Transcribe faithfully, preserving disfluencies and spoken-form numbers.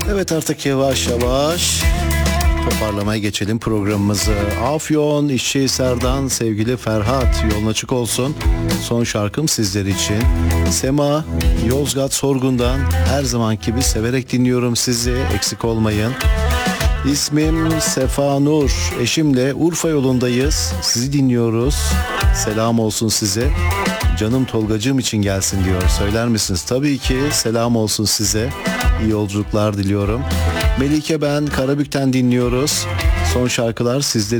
Evet, artık yavaş yavaş toparlamaya geçelim programımızı. Afyon İşçihisar'dan sevgili Ferhat, yolun açık olsun. Son şarkım sizler için. Sema Yozgat Sorgun'dan her zamanki gibi severek dinliyorum sizi, eksik olmayın. İsmim Sefa Nur, eşimle Urfa yolundayız, sizi dinliyoruz. Selam olsun size. Canım Tolgacığım için gelsin diyor. Söyler misiniz? Tabii ki, selam olsun size. İyi yolculuklar diliyorum. Melike ben Karabük'ten dinliyoruz. Son şarkılar sizler